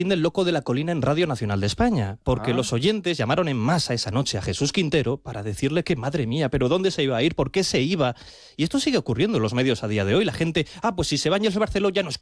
del Loco de la Colina en Radio Nacional de España, porque Ah. los oyentes llamaron en masa esa noche a Jesús Quintero para decirle que, madre mía, pero ¿dónde se iba a ir? ¿Por qué se iba? Y esto sigue ocurriendo en los medios a día de hoy. La gente, pues si se va Ángels Barceló ya no escucha